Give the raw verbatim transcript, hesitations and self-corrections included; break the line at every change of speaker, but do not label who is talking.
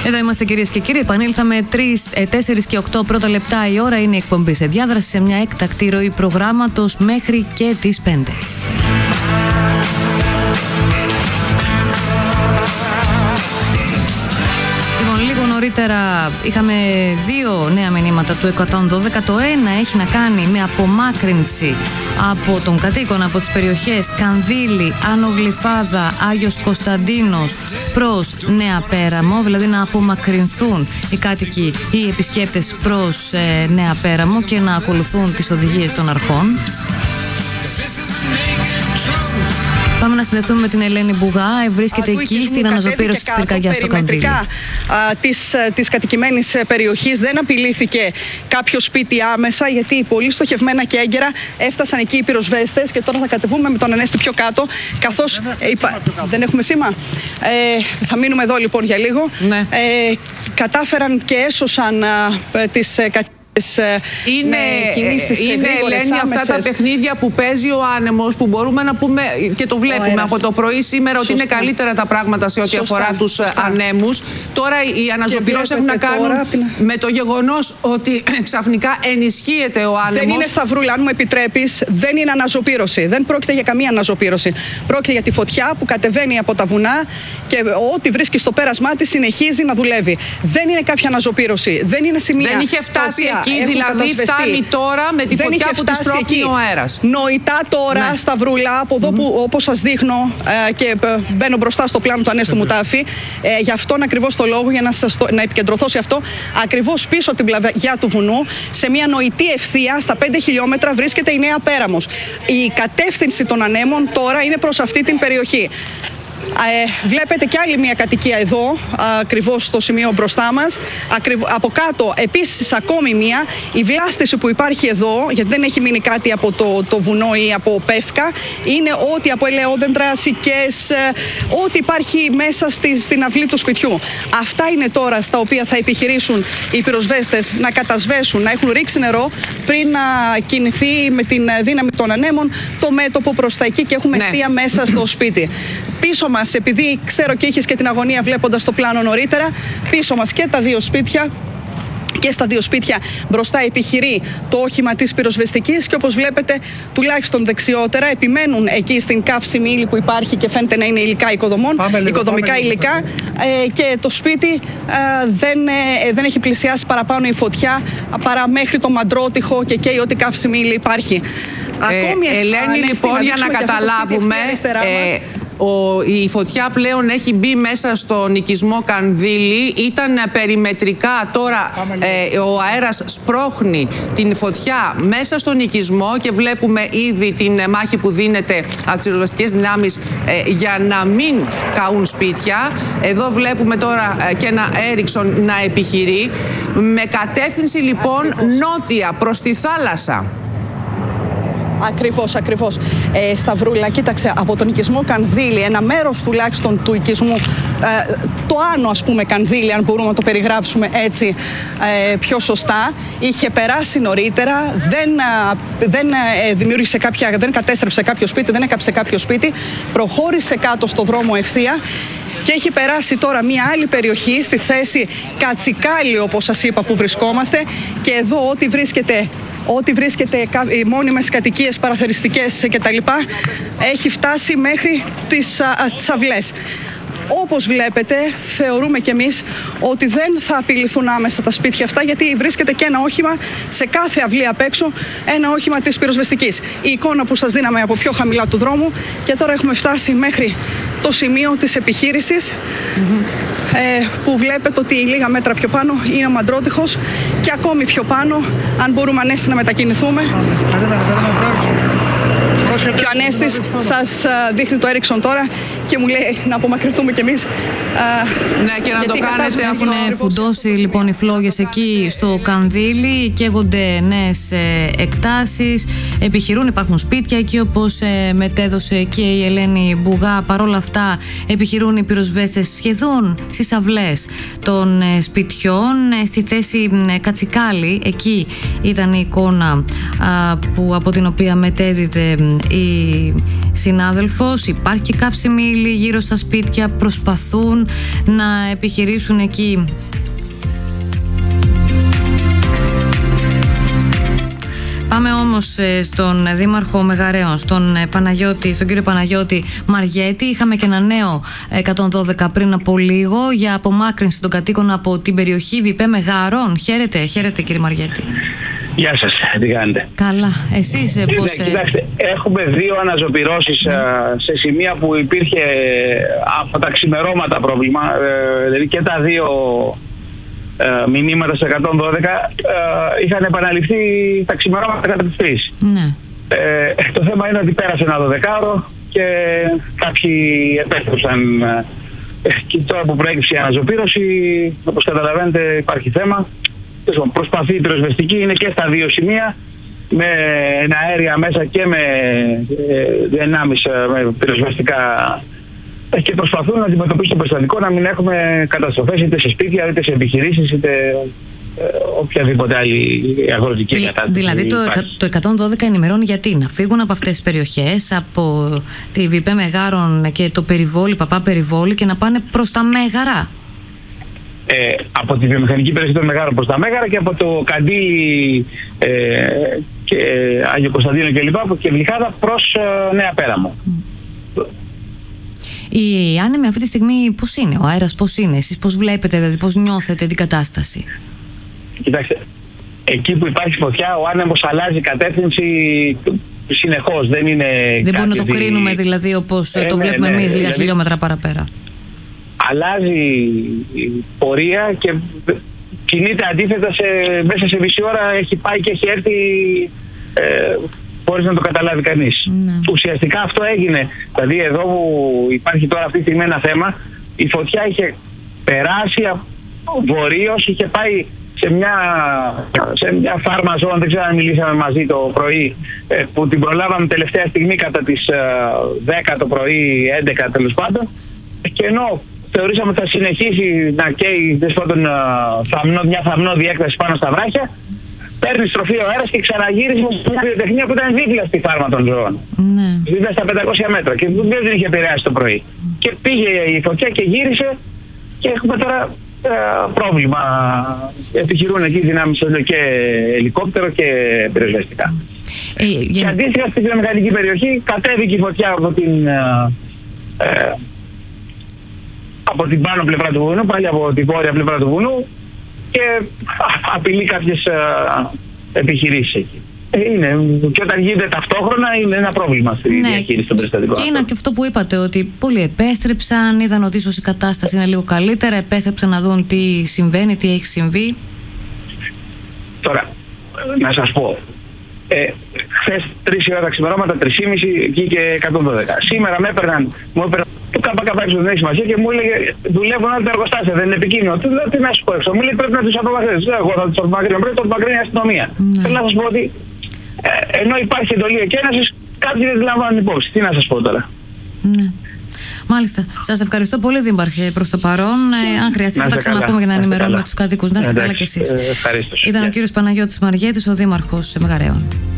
Εδώ είμαστε, κυρίες και κύριοι. Επανήλθαμε τέσσερις και οκτώ πρώτα λεπτά η ώρα. Είναι η εκπομπή σε διάδραση σε μια έκτακτη ροή προγράμματος μέχρι και τις πέντε. Λίγο νωρίτερα είχαμε δύο νέα μηνύματα του εκατόν δώδεκα. Το ένα έχει να κάνει με απομάκρυνση από τον κατοίκον από τις περιοχές Κανδύλη, Άνω Γλυφάδα, Άγιος Κωνσταντίνος προς Νέα Πέραμο, δηλαδή να απομακρυνθούν οι κάτοικοι ή οι επισκέπτες προς ε, Νέα Πέραμο και να ακολουθούν τις οδηγίες των αρχών. Πάμε να συνδεθούμε με την Ελένη Μπουγά. Βρίσκεται Α, εκεί στην αναζωπήρωση της πυρκαγιάς στο Κανδύλι.
Της, της κατοικημένης περιοχής δεν απειλήθηκε κάποιο σπίτι άμεσα, γιατί πολύ στοχευμένα και έγκαιρα έφτασαν εκεί οι πυροσβέστες. Και τώρα θα κατεβούμε με τον Ανέστη πιο κάτω, καθώς δεν, υπα... δεν έχουμε σήμα. Ε, θα μείνουμε εδώ λοιπόν για λίγο. Ναι. Ε, κατάφεραν και έσωσαν ε, τις κατοικίες.
Είναι, είναι Ελένη, αυτά τα παιχνίδια που παίζει ο άνεμος, που μπορούμε να πούμε και το βλέπουμε από το πρωί σήμερα. Σωστά. Ότι είναι καλύτερα τα πράγματα σε ό,τι Σωστά. αφορά τους Σωστά. ανέμους. Τώρα οι αναζωπυρώσεις έχουν να κάνουν τώρα... με το γεγονός ότι ξαφνικά ενισχύεται ο άνεμος.
Δεν είναι, Σταυρούλα, αν μου επιτρέπεις, δεν είναι αναζωπήρωση. Δεν πρόκειται για καμία αναζωπήρωση. Πρόκειται για τη φωτιά που κατεβαίνει από τα βουνά και ό,τι βρίσκει στο πέρασμά της συνεχίζει να δουλεύει. Δεν είναι κάποια αναζωπήρωση. Δεν είναι σημεία.
Δεν είχε φτάσει εκεί, δηλαδή φτάνει τώρα με τη
δεν
φωτιά που της πρόκειται ο αέρας.
Νοητά τώρα, ναι. Σταυρούλα, από εδώ mm-hmm. που όπως σας δείχνω ε, και ε, μπαίνω μπροστά στο πλάνο του Ανέστου Μουτάφη, ε, για αυτόν ακριβώς το λόγο, για να, σας το, να επικεντρωθώ σε αυτό, ακριβώς πίσω από την πλαγιά του βουνού, σε μια νοητή ευθεία στα πέντε χιλιόμετρα βρίσκεται η Νέα Πέραμος. Η κατεύθυνση των ανέμων τώρα είναι προς αυτή την περιοχή. Ε, βλέπετε και άλλη μια κατοικία εδώ, ακριβώς στο σημείο μπροστά μας. Ακριβ, από κάτω επίσης ακόμη μια. Η βλάστηση που υπάρχει εδώ, γιατί δεν έχει μείνει κάτι από το, το βουνό ή από πεύκα, είναι ό,τι από ελαιόδεντρα, σικές, ε, ό,τι υπάρχει μέσα στη, στην αυλή του σπιτιού. Αυτά είναι τώρα στα οποία θα επιχειρήσουν οι πυροσβέστες να κατασβέσουν, να έχουν ρίξει νερό πριν να κινηθεί με την δύναμη των ανέμων το μέτωπο προς τα εκεί και έχουμε ευθεία ναι. μέσα στο σπίτι. Πίσω μας, επειδή ξέρω και είχες και την αγωνία βλέποντας το πλάνο νωρίτερα, πίσω μας και τα δύο σπίτια, και στα δύο σπίτια μπροστά επιχειρεί το όχημα της πυροσβεστικής και όπως βλέπετε τουλάχιστον δεξιότερα επιμένουν εκεί στην καύσιμη ύλη που υπάρχει και φαίνεται να είναι υλικά οικοδομών, πάμε οικοδομικά πάμε υλικά ε, και το σπίτι ε, δεν, ε, δεν έχει πλησιάσει παραπάνω η φωτιά παρά μέχρι το μαντρότυχο και καίει ό,τι καύσιμη ύλη υπάρχει.
Ε, Ακόμη, Ελένη, α, λοιπόν, για να καταλάβουμε... Ο, η φωτιά πλέον έχει μπει μέσα στον οικισμό Κανδύλη. Ήταν περιμετρικά, τώρα ε, ο αέρας σπρώχνει την φωτιά μέσα στον οικισμό και βλέπουμε ήδη την μάχη που δίνεται από τις πυροσβεστικές δυνάμεις ε, για να μην καούν σπίτια. Εδώ βλέπουμε τώρα ε, και ένα Έριξον να επιχειρεί με κατεύθυνση λοιπόν νότια προς τη θάλασσα.
Ακριβώς, ακριβώς. Ε, Σταυρούλα, κοίταξε, από τον οικισμό Κανδύλη, ένα μέρος τουλάχιστον του οικισμού, ε, το άνω ας πούμε Κανδύλη, αν μπορούμε να το περιγράψουμε έτσι ε, πιο σωστά, είχε περάσει νωρίτερα, δεν, δεν ε, δημιούργησε κάποια, δεν κατέστρεψε κάποιο σπίτι, δεν έκαψε κάποιο σπίτι, προχώρησε κάτω στο δρόμο ευθεία. Και έχει περάσει τώρα μια άλλη περιοχή στη θέση Κατσικάλι, όπως σας είπα, που βρισκόμαστε. Και εδώ ό,τι βρίσκεται, ό,τι βρίσκεται οι μόνιμες κατοικίες, παραθεριστικές κτλ. Έχει φτάσει μέχρι τις, α, τις αυλές. Όπως βλέπετε, θεωρούμε κι εμείς ότι δεν θα απειληθούν άμεσα τα σπίτια αυτά, γιατί βρίσκεται και ένα όχημα σε κάθε αυλή απ' έξω, ένα όχημα της πυροσβεστικής. Η εικόνα που σας δίναμε από πιο χαμηλά του δρόμου και τώρα έχουμε φτάσει μέχρι το σημείο της επιχείρησης, mm-hmm. ε, που βλέπετε ότι λίγα μέτρα πιο πάνω είναι ο Μαντρότυχος και ακόμη πιο πάνω, αν μπορούμε Ανέστη να μετακινηθούμε. Και ο Ανέστης σας δείχνει το Έριξον τώρα και μου λέει να απομακρυνθούμε κι εμείς.
Ναι, και να το κάνετε αυτό.
Έχουν φουντώσει λοιπόν οι φλόγες εκεί στο Κανδύλι, καίγονται νέες εκτάσεις, επιχειρούν, υπάρχουν σπίτια εκεί όπως μετέδωσε και η Ελένη Μπουγά. Παρόλα αυτά επιχειρούν οι πυροσβέστες σχεδόν στις αυλές των σπιτιών, στη θέση Κατσικάλι. Εκεί ήταν η εικόνα που, από την οποία μετέδιδε η συνάδελφος. Υπάρχει και καύσιμη ύλη γύρω στα σπίτια. Προσπαθούν να επιχειρήσουν εκεί. Πάμε όμως στον Δήμαρχο Μεγαρέων, στον, Παναγιώτη, στον κύριο Παναγιώτη Μαργέτη. Είχαμε και ένα νέο εκατόν δώδεκα πριν από λίγο για απομάκρυνση των κατοίκων από την περιοχή Βιπέ Μεγάρων. Χαίρετε, χαίρετε κύριε Μαργέτη.
Γεια σας, τι κάνετε?
Καλά, εσείς
ναι,
πώς...
Κοιτάξτε, έχουμε δύο αναζωπυρώσεις ναι. σε σημεία που υπήρχε από τα ξημερώματα πρόβλημα, δηλαδή και τα δύο ε, μηνύματα στο εκατόν δώδεκα ε, είχαν επαναληφθεί τα ξημερώματα κατά τις τρεις. Ναι. Ε, το θέμα είναι ότι πέρασε ένα δωδεκάωρο και κάποιοι επέστρεψαν. Ε, και τώρα που προέκυψε η αναζωπήρωση, όπως καταλαβαίνετε υπάρχει θέμα. Προσπαθεί η πυροσβεστική, είναι και στα δύο σημεία, με αέρια μέσα και με δυνάμεις με πυροσβεστικά, και προσπαθούν να αντιμετωπίσουν το περιστατικό, να μην έχουμε καταστροφές είτε σε σπίτια, είτε σε επιχειρήσεις, είτε οποιαδήποτε άλλη αγροτική
Δη,
κατάσταση.
Δηλαδή το, το εκατόν δώδεκα ενημερώνει γιατί να φύγουν από αυτές τις περιοχές, από τη Βιπέ Μεγάρων και το περιβόλι, Παπά Περιβόλι, και να πάνε προς τα Μέγαρα.
Ε, από τη βιομηχανική περιοχή των Μεγάρων προς τα Μέγαρα και από το Καντήλι ε, και Άγιο Κωνσταντίνο και λοιπά, και Βλυχάδα προς ε, Νέα Πέραμο.
Οι άνεμοι αυτή τη στιγμή πώς είναι, ο αέρας πώς είναι, εσείς πώς βλέπετε, δηλαδή πώς νιώθετε την κατάσταση?
Κοιτάξτε, εκεί που υπάρχει φωτιά ο άνεμος αλλάζει κατεύθυνση συνεχώς, δεν είναι...
Δεν μπορούμε να το κρίνουμε δηλαδή όπως ε, το ναι, βλέπουμε ναι, εμείς λίγα δηλαδή... χιλιόμετρα παραπέρα.
Αλλάζει η πορεία και κινείται αντίθετα, σε, μέσα σε μισή ώρα έχει πάει και έχει έρθει ε, χωρίς να το καταλάβει κανείς. Ναι. Ουσιαστικά αυτό έγινε. Δηλαδή εδώ που υπάρχει τώρα αυτή τη στιγμή ένα θέμα, η φωτιά είχε περάσει βορείως, είχε πάει σε μια, σε μια φάρμα ζώων, δεν ξέρω αν μιλήσαμε μαζί το πρωί, ε, που την προλάβαμε τελευταία στιγμή κατά τις ε, δέκα το πρωί, έντεκα τέλος πάντων, και ενώ θεωρήσαμε ότι θα συνεχίσει να καίει θαμνό, μια θαμνώδη έκταση πάνω στα βράχια, παίρνει στροφή ο αέρας και ξαναγύρισε σε μια βιοτεχνία που ήταν δίπλα στη φάρμα των ζώων. Ναι. Δίπλα στα πεντακόσια μέτρα και δεν την είχε επηρεάσει το πρωί. Και πήγε η φωτιά και γύρισε και έχουμε τώρα ε, πρόβλημα. Επιχειρούν εκεί δυνάμεις και ελικόπτερο και πυροσβεστικά. Ε, για... Και αντίστοιχα στη βιομηχανική περιοχή κατέβηκε η φωτιά από την... Ε, ε, από την πάνω πλευρά του βουνού, πάλι από την βόρεια πλευρά του βουνού, και απειλεί κάποιες ε, επιχειρήσεις εκεί. Είναι, και όταν γίνεται ταυτόχρονα είναι ένα πρόβλημα στη ναι, διαχείριση των περιστατικών.
Και είναι και αυτό που είπατε, ότι πολλοί επέστρεψαν, είδαν ότι ίσως η κατάσταση είναι λίγο καλύτερα, επέστρεψαν να δουν τι συμβαίνει, τι έχει συμβεί.
Τώρα, να σας πω, ε, χθες τρεις ώρα τα ξημερώματα, τρεις και μισή εκεί και εκατόν δώδεκα. Σήμερα με έπαιρναν, μου έπαιρναν το ΚΚ έξω, δεν έχει σημασία, και μου έλεγε δουλεύουν όλα τα εργοστάσια, δεν είναι επικίνδυνο. Τι, τι να σου πω έξω, μου λέει πρέπει να τους απομακρύνεις. Εγώ θα τους απομακρύνω, πρέπει να τους απομακρύνει η αστυνομία. Mm. Θέλω να σας πω ότι ε, ενώ υπάρχει εντολή εκένασης, κάποιοι δεν τη λαμβάνουν υπόψη. Τι να σας πω τώρα.
Ναι. Μάλιστα. Σας ευχαριστώ πολύ, Δήμαρχε, προς το παρόν. Ε, αν χρειαστεί, θα τα ξαναπούμε για να ενημερώνουμε τους κατοίκους. Να είστε καλά κι εσείς. Ήταν ο κύριος Παναγιώτης Μαργέτης, ο Δήμαρχος Μεγαρέων.